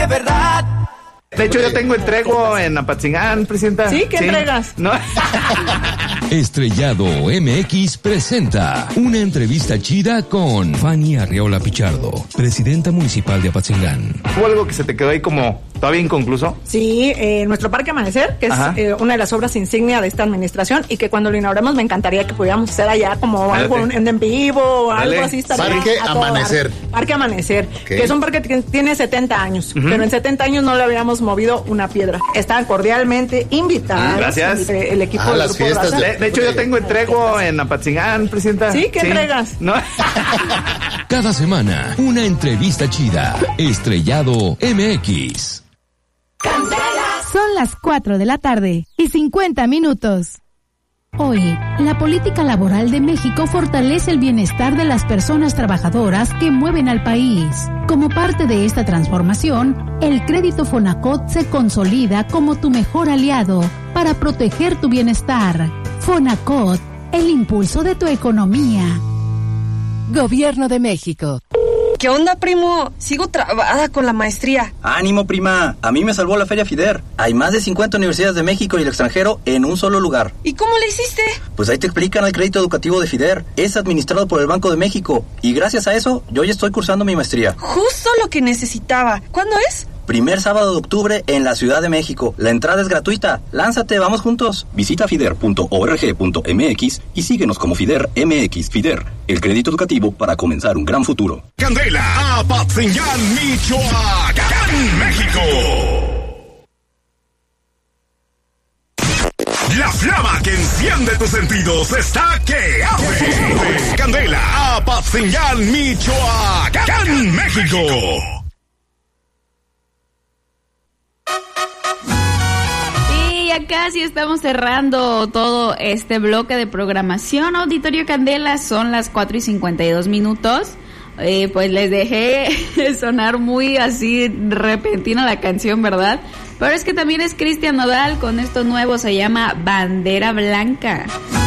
de verdad. De hecho, yo tengo entrego en Apatzingán, presidenta. ¿Sí? ¿Qué entregas? ¿No? Estrellado MX presenta una entrevista chida con Fanny Arriola Pichardo, presidenta municipal de Apatzingán. ¿Hubo algo que se te quedó ahí como todavía inconcluso? Sí, nuestro Parque Amanecer, que es una de las obras insignia de esta administración, y que cuando lo inauguremos me encantaría que pudiéramos hacer allá como algo en vivo o algo así. Parque Amanecer. Parque Amanecer, Okay. que es un parque que tiene 70 años, pero en 70 años no le habíamos movido una piedra. Están cordialmente invitados. Gracias. El equipo del las Grupo fiestas Raza. De hecho, yo tengo entrego en Apatzingán, presidenta. ¿Sí? ¿Qué entregas? ¿No? Cada semana, una entrevista chida. Estrellado MX. Son las 4 de la tarde y 50 minutos. Hoy, la política laboral de México fortalece el bienestar de las personas trabajadoras que mueven al país. Como parte de esta transformación, el crédito Fonacot se consolida como tu mejor aliado para proteger tu bienestar. Fonacot, el impulso de tu economía. Gobierno de México. ¿Qué onda, primo? Sigo trabada con la maestría. ¡Ánimo, prima! A mí me salvó la Feria FIDER. Hay más de 50 universidades de México y el extranjero en un solo lugar. ¿Y cómo le hiciste? Pues ahí te explican el crédito educativo de FIDER. Es administrado por el Banco de México. Y gracias a eso, yo ya estoy cursando mi maestría. Justo lo que necesitaba. ¿Cuándo es? Primer sábado de octubre en la Ciudad de México. La entrada es gratuita. Lánzate, vamos juntos. Visita fider.org.mx y síguenos como FIDER MX. FIDER, el crédito educativo para comenzar un gran futuro. Candela, Apatzingán, Michoacán, México. La flama que enciende tus sentidos está que arde. Candela, Apatzingán, Michoacán, México. Ya casi estamos cerrando todo este bloque de programación. Auditorio Candela, son las 4:52 minutos. Pues les dejé sonar muy así repentina la canción, ¿verdad? Pero es que también es Cristian Nodal con esto nuevo, se llama Bandera Blanca.